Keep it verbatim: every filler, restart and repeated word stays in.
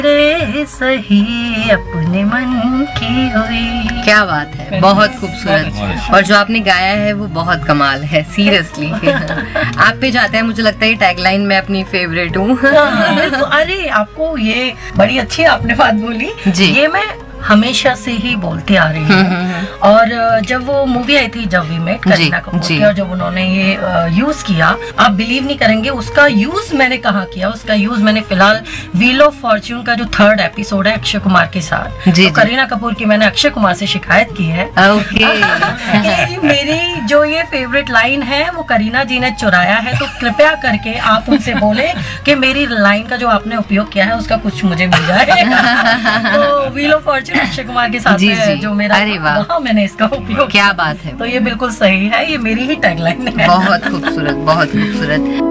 रे सही अपने मन की हुई। क्या बात है, बहुत खूबसूरत। और जो आपने गाया है वो बहुत कमाल है, सीरियसली। आप पे जाता है, मुझे लगता है ये टैगलाइन मैं अपनी फेवरेट हूँ। अरे आपको ये बड़ी अच्छी आपने बात बोली जी। ये मैं हमेशा से ही बोलती आ रही हूँ। और जब वो मूवी आई थी जब वी मेट करीना कपूर की, और जब उन्होंने ये यूज किया, आप बिलीव नहीं करेंगे उसका यूज मैंने कहाँ किया। उसका यूज मैंने फिलहाल व्हील ऑफ फॉर्च्यून का जो थर्ड एपिसोड है अक्षय कुमार के साथ, जी, तो करीना कपूर की मैंने अक्षय कुमार से शिकायत की है। ओके। मेरी जो ये फेवरेट लाइन है वो करीना जी ने चुराया है, तो कृपया करके आप उनसे बोले कि मेरी लाइन का जो आपने उपयोग किया है उसका कुछ मुझे मिल जाए। तो wheel of Fortune Akshay Kumar के साथ जी, जी। जो मेरा, अरे वाह, वहाँ मैंने इसका उपयोग। क्या बात है। तो ये बिल्कुल सही है, ये मेरी ही टैगलाइन है। बहुत खूबसूरत, बहुत खूबसूरत।